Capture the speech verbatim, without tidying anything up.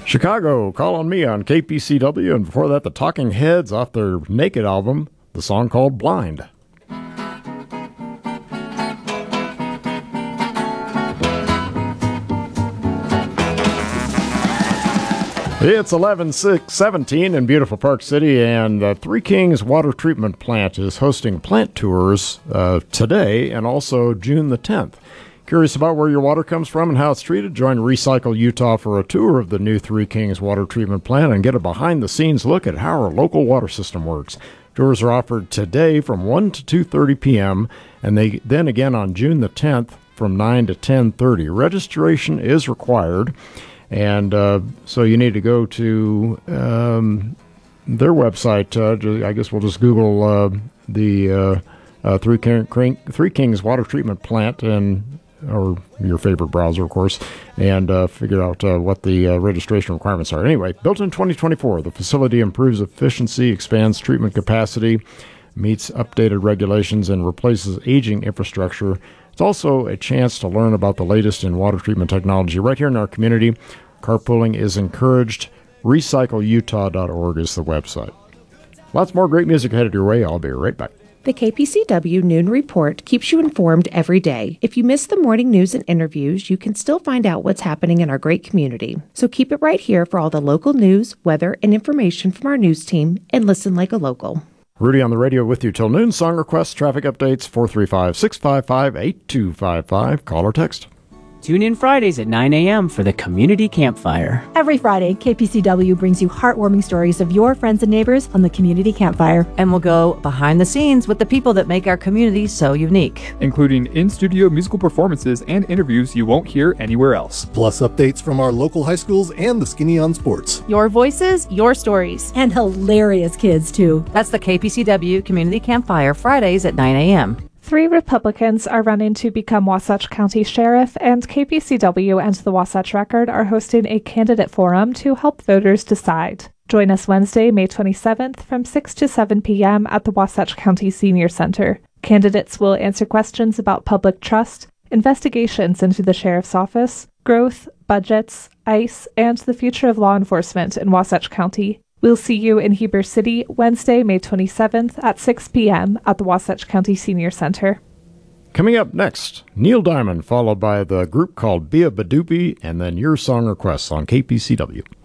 Chicago, Call on Me on K P C W, and before that, the Talking Heads off their Naked album, the song called Blind. It's eleven six seventeen in beautiful Park City, and the Three Kings Water Treatment Plant is hosting plant tours uh, today and also June the tenth. Curious about where your water comes from and how it's treated? Join Recycle Utah for a tour of the new Three Kings Water Treatment Plant and get a behind-the-scenes look at how our local water system works. Tours are offered today from one to two thirty p.m. and they then again on June the tenth from nine to ten thirty. Registration is required. And uh, so you need to go to um, their website. Uh, I guess we'll just Google uh, the uh, uh, Three, King, Three Kings Water Treatment Plant, and or your favorite browser, of course, and uh, figure out uh, what the uh, registration requirements are. Anyway, built in twenty twenty-four, the facility improves efficiency, expands treatment capacity, meets updated regulations, and replaces aging infrastructure. It's also a chance to learn about the latest in water treatment technology right here in our community. Carpooling is encouraged. recycle utah dot org is the website. Lots more great music headed your way. I'll be right back. The K P C W Noon Report keeps you informed every day. If you miss the morning news and interviews, you can still find out what's happening in our great community. So keep it right here for all the local news, weather, and information from our news team, and listen like a local. Rudy on the radio with you till noon. Song requests, traffic updates, four three five, six five five, eight two five five. Call or text. Tune in Fridays at nine a.m. for the Community Campfire. Every Friday, K P C W brings you heartwarming stories of your friends and neighbors on the Community Campfire. And we'll go behind the scenes with the people that make our community so unique. Including in-studio musical performances and interviews you won't hear anywhere else. Plus updates from our local high schools and the Skinny on Sports. Your voices, your stories. And hilarious kids, too. That's the K P C W Community Campfire, Fridays at nine a.m. Three Republicans are running to become Wasatch County Sheriff, and K P C W and the Wasatch Record are hosting a candidate forum to help voters decide. Join us Wednesday, May twenty-seventh from six to seven p.m. at the Wasatch County Senior Center. Candidates will answer questions about public trust, investigations into the Sheriff's Office, growth, budgets, ICE, and the future of law enforcement in Wasatch County. We'll see you in Heber City Wednesday, May twenty-seventh at six p.m. at the Wasatch County Senior Center. Coming up next, Neil Diamond, followed by the group called Bia Badoopy, and then your song requests on K P C W.